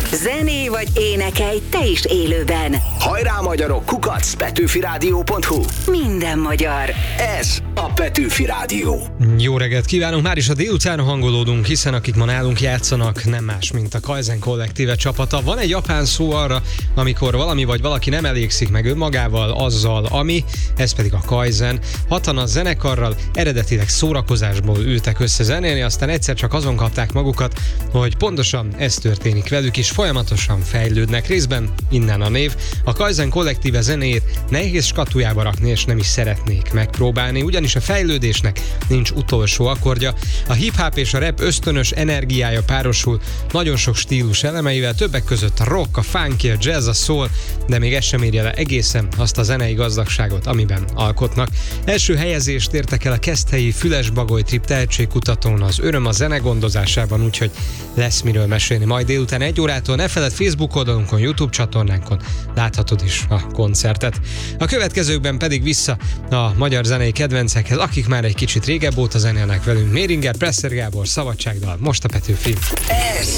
Zené vagy énekelj te is élőben. Hajrá magyarok, @petőfiradio.hu. Minden magyar. Ez a Petőfi Rádió. Jó reggelt kívánunk, már is a délután hangolódunk, hiszen akik ma nálunk játszanak, nem más, mint a Kaizen kollektíve csapata. Van egy japán szó arra, amikor valami vagy valaki nem elégszik meg önmagával, azzal, ami, ez pedig a Kaizen. Hatan a zenekarral eredetileg szórakozásból ültek össze zenélni, aztán egyszer csak azon kapták magukat, hogy pontosan ez történik velük is, folyamatosan fejlődnek. Részben innen a név. A Kaizen kollektíve zenéjét nehéz skatujába rakni, és nem is szeretnék megpróbálni, ugyanis a fejlődésnek nincs utolsó akkordja. A hip-hop és a rap ösztönös energiája párosul nagyon sok stílus elemeivel, többek között a rock, a funky, a jazz, a soul, de még ez sem érje le egészen azt a zenei gazdagságot, amiben alkotnak. Első helyezést értek el a Keszthelyi Füles-Bagoly Trip tehetségkutatón az Öröm a zene gondozásában, úgyhogy lesz miről mesélni majd délután 1 órától. Ne feledd, Facebook oldalunkon, YouTube csatornánkon láthatod is a koncertet. A következőkben pedig vissza a magyar zenei kedvencekhez, akik már egy kicsit régebb óta zenélnek velünk. Méringer, Presser Gábor, Szabadságdal, most a Petőfi. Ez